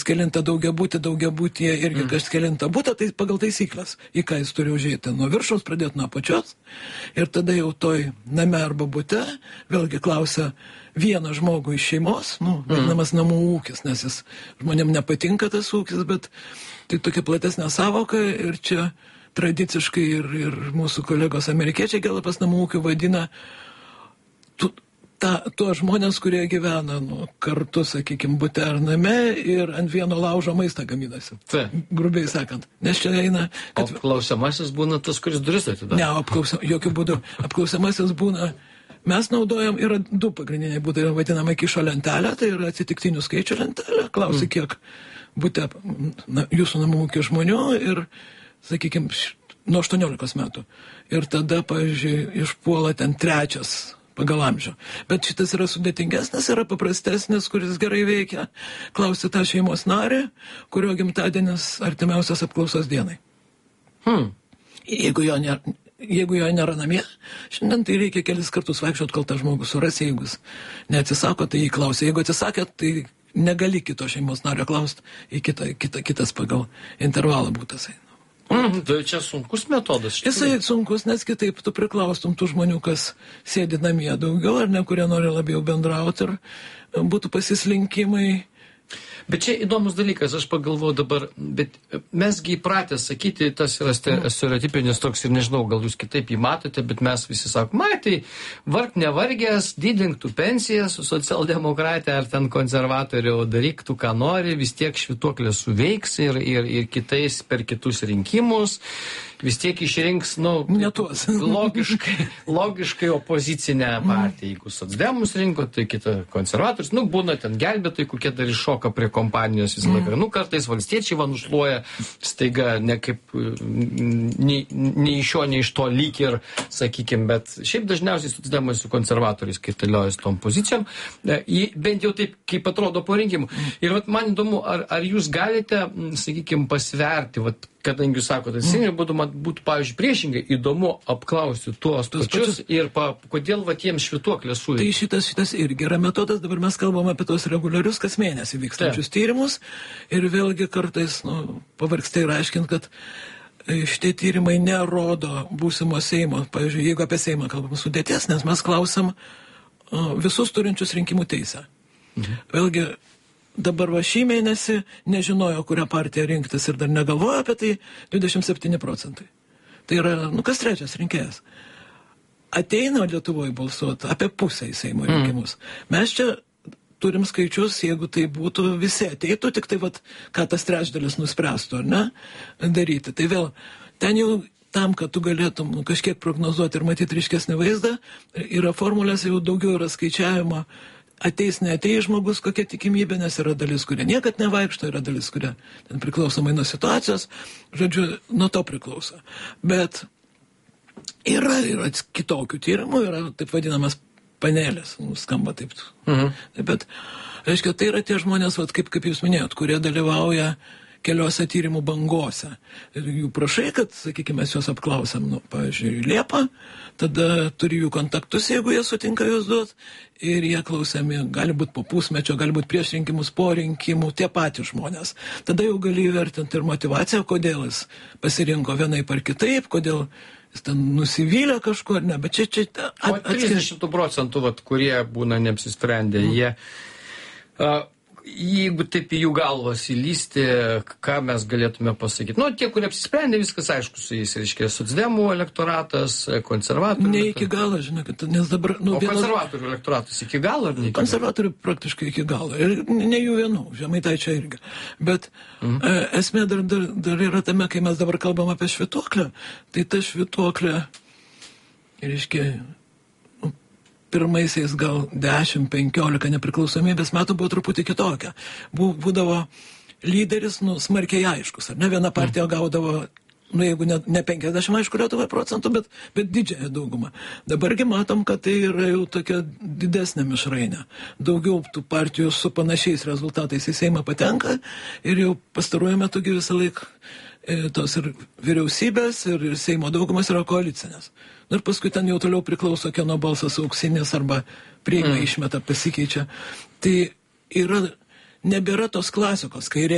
kelintą daugiabutyje irgi kas kelintą butą, tai pagal taisyklės, į ką jis turi užėti. Nuo viršaus pradėti nuo apačios ir tada jau toj name arba bute vėlgi klausia vieną žmogų iš šeimos, vadinamas namų ūkis, nes jis žmonėm nepatinka tas ūkis, bet tai tokia platesnė savoka ir čia tradiciškai ir mūsų kolegos amerikiečiai Gelapas namų ūkių vadina tuos žmonės, kurie gyvena kartu, sakykime, bute ar name ir ant vieno laužo maistą gaminasi. Grubiai sakant. Nes čia eina... Kad... Apklausiamasis būna tas, kuris duris atidaro? Ne, jokių būdų. Apklausiamasis būna... Mes naudojam, yra du pagrindiniai būdai, vadinama kišo lentelė, tai yra atsitiktinių skaičių lentelė. Klausi, kiek bute jūsų namų ūkio žmonių ir, sakykime, nuo 18 metų. Ir tada, pavyzdžiui, išpuola ten trečias pagal amžių. Bet šitas yra sudėtingesnis, yra paprastesnis, kuris gerai veikia. Klausi tą šeimos narį, kurio gimtadienis artimiausias apklausos dienai. Jeigu jo nėra namie, šiandien tai reikia kelis kartus vaikščiot, kol tą žmogų suras, jeigu jis neatsisako, tai jį klausia. Jeigu atsisakė, tai negali kito šeimos nario klausti, į kitas pagal intervalą būtas. Tai čia sunkus metodas. Jisai sunkus, nes kitaip tu priklaustum tų žmonių, kas sėdi namie daugiau, ar ne, kurie nori labiau bendrauti, ir būtų pasislinkimai. Bet čia įdomus dalykas, aš pagalvoju dabar, bet mesgi įpratę sakyti, tas yra stereotipinis toks ir nežinau, gal jūs kitaip jį matote, bet mes visi sakom, tai varg nevargęs, didink tu pensijas su socialdemokratė ar ten konservatorių, daryk tu ką nori, vis tiek švytuoklė suveiks ir kitais per kitus rinkimus, vis tiek išrinks, logiškai opozicinę partiją, jeigu socdemus rinko, tai kita konservatorius, būna ten gelbėtojai, kokie dar iššoka prie kompanijos visą laiką. Kartais valstiečiai nušluoja staiga, ne kaip nei iš šio, nei iš to lyg ir, sakykime, bet šiaip dažniausiai socdemai su konservatoriais, kai taliojasi tom pozicijom, bent jau taip, kaip atrodo po rinkimų. Ir man įdomu, ar jūs galite, sakykime, pasverti, kadangi jūs sakote, būtų, pavyzdžiui, priešingai įdomu apklausti tuos pačius ir kodėl jiems švytuoklės suveikia. Tai šitas irgi yra metodas, dabar mes kalbam apie tos reguliarius kas mėnesį vykstančius tyrimus ir vėlgi kartais pavargsta ir aiškint, kad šitie tyrimai nerodo būsimo Seimo, pavyzdžiui, jeigu apie Seimą kalbam sudėties, nes mes klausam visus turinčius rinkimų teisę. Vėlgi, dabar šį mėnesį nežinojo, kurią partiją rinktis ir dar negalvojo apie tai 27%. Tai yra, kas trečias rinkėjas. Ateina Lietuvoje balsuoti apie pusę į Seimo rinkimus. Mes čia turim skaičius, jeigu tai būtų visi ateitų, tik tai, ką tas trečdalis nuspręstų, ar ne, daryti. Tai vėl, ten jau tam, kad tu galėtum kažkiek prognozuoti ir matyti ryškesnį vaizdą, yra formulės, jau daugiau yra skaičiavimo, ateis, neateis žmogus, kokia tikimybė, nes yra dalis, kurie niekad nevaikšto, yra dalis, kurie ten priklausomai nuo situacijos, žodžiu, nuo to priklauso. Bet yra kitokių tyrimų, yra taip vadinamas panelės, skamba taip. Bet, reiškia, tai yra tie žmonės, kaip jūs minėjot, kurie dalyvauja keliose tyrimų bangose. Ir jų prašai, kad, sakykime, mes juos apklausiam, pavyzdžiui, Liepą, tada turi jų kontaktus, jeigu jie sutinka juos duoti, ir jie klausiami, gali būti po pusmečio, gali būti prieš rinkimus, po rinkimų, tie patys žmonės. Tada jau gali įvertinti ir motivaciją, kodėl jis pasirinko vienaip ar kitaip, kodėl jis ten nusivylė kažko ar ne, bet čia... O 30%, kurie būna neapsisprendę, jie... Jeigu taip į jų galvas įlysti, ką mes galėtume pasakyti? Tie, kurie apsisprendė, viskas aišku su jais, reiškia, socdemų elektoratas, konservatorių... Ne iki galo, žinokit, nes dabar... O konservatorių elektoratas iki galo ar ne iki galo? Konservatorių praktiškai iki galo. Ir ne jų vienų, Žemaitaičio irgi. Bet esmė dar yra tame, kai mes dabar kalbam apie švytuoklę, tai ta švytuoklė, reiškia... Pirmaisiais gal 10-15 nepriklausomybės metų buvo truputį kitokia. Būdavo lyderis, smarkiai aiškus. Ar ne, viena partija gaudavo, jeigu ne 50, aišku, Lietuvoje procentų, bet didžiąją daugumą. Dabargi matom, kad tai yra jau tokia didesnė mišrainė. Daugiau tų partijų su panašiais rezultatais į Seimą patenka ir jau pastaruoju metu visą laiką tos ir vyriausybės, ir Seimo daugumas yra koalicinės. Ir paskui ten jau toliau priklauso, kieno balsas auksinis arba prieigą išmeta, pasikeičia. Tai nebėra tos klasikos, kairė